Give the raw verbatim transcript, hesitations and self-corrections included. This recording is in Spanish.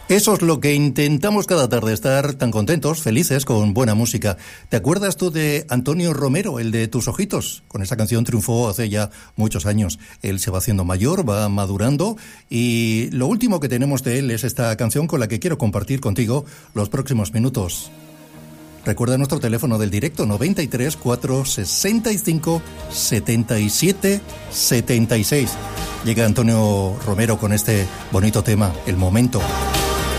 Eso es lo que intentamos cada tarde, estar tan contentos, felices, con buena música. ¿Te acuerdas tú de Antonio Romero, el de Tus Ojitos? Con esa canción triunfó hace ya muchos años. Él se va haciendo mayor, va madurando, y lo último que tenemos de él es esta canción con la que quiero compartir contigo los próximos minutos. Recuerda nuestro teléfono del directo, noventa y tres, cuatrocientos sesenta y cinco, setenta y siete, setenta y seis. Llega Antonio Romero con este bonito tema, El Momento.